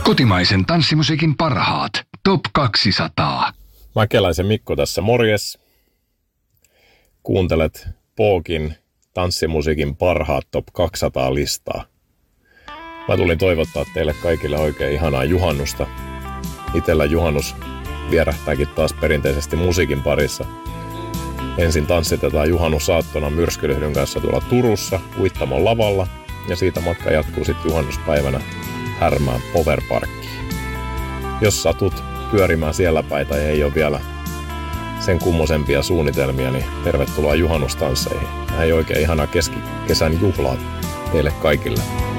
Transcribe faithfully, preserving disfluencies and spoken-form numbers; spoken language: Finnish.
Kotimaisen tanssimusiikin parhaat. Top kaksisataa. Mäkeläisen Mikko tässä, morjes. Kuuntelet Pookin tanssimusiikin parhaat Top kaksisataa listaa. Mä tulin toivottaa teille kaikille oikein ihanaa juhannusta. Itellä juhannus vierähtääkin taas perinteisesti musiikin parissa. Ensin tanssitetaan juhannusaattona myrskylyhdyn kanssa tuolla Turussa Uittamon lavalla. Ja siitä matka jatkuu sitten juhannuspäivänä Härmään Powerparkkiin. Jos satut pyörimään siellä päin tai ei ole vielä sen kummosempia suunnitelmia, niin tervetuloa juhannustansseihin. Näin oikein ihanaa keskikesän juhlaa teille kaikille.